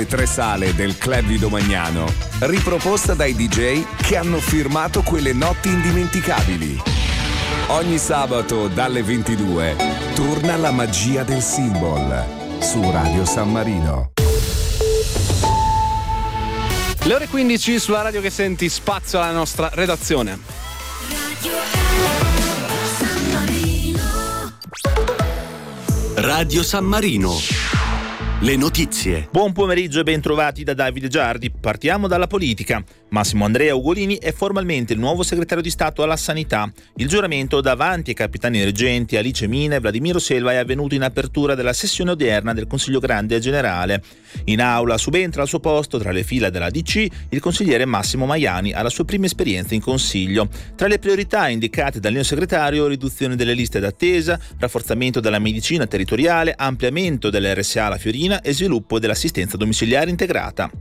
Tre sale del Club di Domagnano, riproposta dai DJ che hanno firmato quelle notti indimenticabili. Ogni sabato dalle 22 torna la magia del Symbol su Radio San Marino. Le ore 15 sulla radio che senti, spazio alla nostra redazione. Radio San Marino. Le notizie. Buon pomeriggio e ben trovati da Davide Giardi. Partiamo dalla politica. Massimo Andrea Ugolini è formalmente il nuovo segretario di Stato alla Sanità. Il giuramento davanti ai capitani reggenti Alice Mina e Vladimiro Selva è avvenuto in apertura della sessione odierna del Consiglio Grande Generale. In aula subentra al suo posto, tra le fila della DC, il consigliere Massimo Maiani, alla sua prima esperienza in Consiglio. Tra le priorità indicate dal neosegretario, riduzione delle liste d'attesa, rafforzamento della medicina territoriale, ampliamento dell'RSA La Fiorina e sviluppo dell'assistenza domiciliare integrata.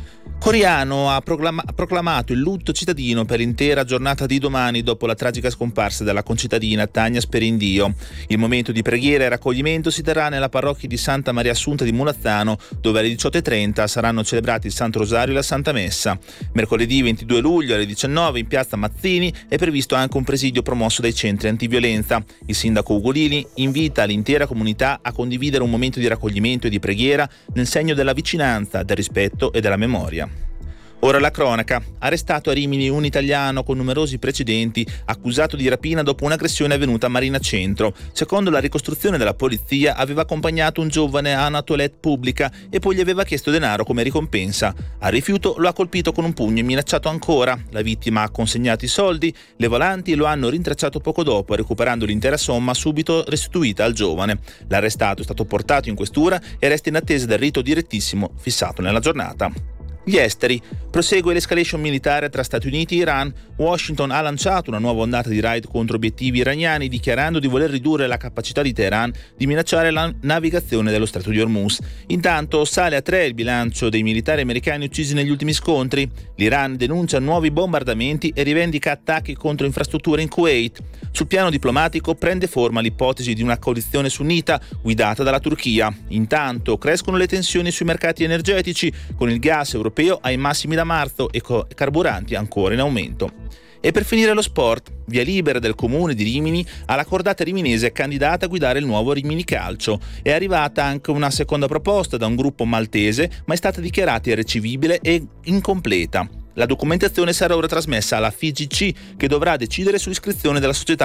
Coriano ha proclamato il lutto cittadino per l'intera giornata di domani dopo la tragica scomparsa della concittadina Tania Sperindio. Il momento di preghiera e raccoglimento si terrà nella parrocchia di Santa Maria Assunta di Mulazzano, dove alle 18:30 saranno celebrati il Santo Rosario e la Santa Messa. Mercoledì 22 luglio alle 19 in piazza Mazzini è previsto anche un presidio promosso dai centri antiviolenza. Il sindaco Ugolini invita l'intera comunità a condividere un momento di raccoglimento e di preghiera nel segno della vicinanza, del rispetto e della memoria. Ora la cronaca. Arrestato a Rimini un italiano con numerosi precedenti, accusato di rapina dopo un'aggressione avvenuta a Marina Centro. Secondo la ricostruzione della polizia, aveva accompagnato un giovane a una toilette pubblica e poi gli aveva chiesto denaro come ricompensa. Al rifiuto lo ha colpito con un pugno e minacciato ancora. La vittima ha consegnato i soldi, le volanti lo hanno rintracciato poco dopo, recuperando l'intera somma subito restituita al giovane. L'arrestato è stato portato in questura e resta in attesa del rito direttissimo fissato nella giornata. Gli esteri. Prosegue l'escalation militare tra Stati Uniti e Iran. Washington ha lanciato una nuova ondata di raid contro obiettivi iraniani, dichiarando di voler ridurre la capacità di Teheran di minacciare la navigazione dello Stretto di Hormuz. Intanto sale a 3 il bilancio dei militari americani uccisi negli ultimi scontri. L'Iran denuncia nuovi bombardamenti e rivendica attacchi contro infrastrutture in Kuwait. Sul piano diplomatico prende forma l'ipotesi di una coalizione sunnita guidata dalla Turchia. Intanto crescono le tensioni sui mercati energetici, con il gas europeo ai massimi da marzo e carburanti ancora in aumento. E per finire lo sport, via libera del comune di Rimini alla cordata riminese candidata a guidare il nuovo Rimini Calcio. È arrivata anche una seconda proposta da un gruppo maltese, ma è stata dichiarata irricevibile e incompleta. La documentazione sarà ora trasmessa alla FIGC, che dovrà decidere sull'iscrizione della società